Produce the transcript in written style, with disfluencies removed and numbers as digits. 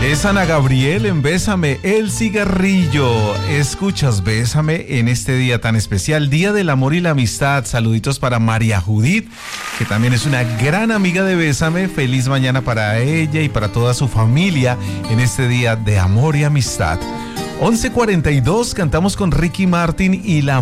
Es Ana Gabriel en Bésame el cigarrillo. Escuchas Bésame en este día tan especial, Día del Amor y la Amistad. Saluditos para María Judith, que también es una gran amiga de Bésame. Feliz mañana para ella y para toda su familia en este día de amor y amistad. 11:42, cantamos con Ricky Martin y la